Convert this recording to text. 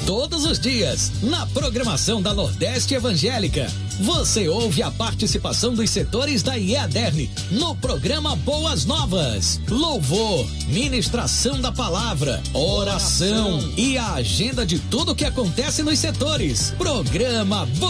Todos os dias, na programação da Nordeste Evangélica, você ouve a participação dos setores da IEADERN no programa Boas Novas. Louvor, ministração da palavra, oração e a agenda de tudo o que acontece nos setores. Programa